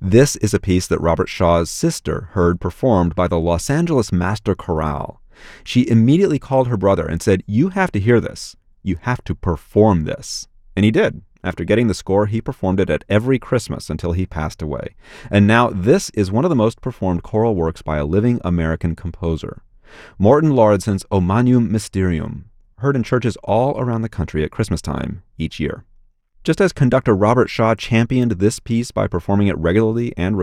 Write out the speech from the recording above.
This is a piece that Robert Shaw's sister heard performed by the Los Angeles Master Chorale. She immediately called her brother and said, "You have to hear this. You have to perform this." And he did. After getting the score, he performed it at every Christmas until he passed away. And now this is one of the most performed choral works by a living American composer. Morton Lauridsen's O Magnum Mysterium, heard in churches all around the country at Christmas time each year. Just as conductor Robert Shaw championed this piece by performing it regularly and